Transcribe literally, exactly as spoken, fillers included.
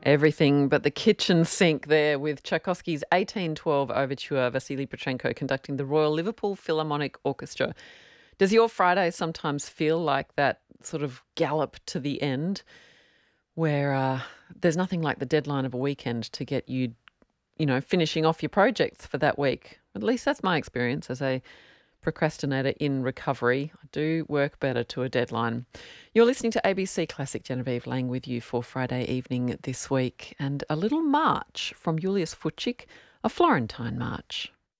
Everything but the kitchen sink there with Tchaikovsky's eighteen twelve Overture, Vasily Petrenko conducting the Royal Liverpool Philharmonic Orchestra. Does your Friday sometimes feel like that sort of gallop to the end where uh, there's nothing like the deadline of a weekend to get you, you know, finishing off your projects for that week? At least that's my experience as a procrastinator in recovery. I do work better to a deadline. You're listening to A B C Classic. Genevieve Lang with you for Friday evening this week, and a little march from Julius Futschig, a Florentine march.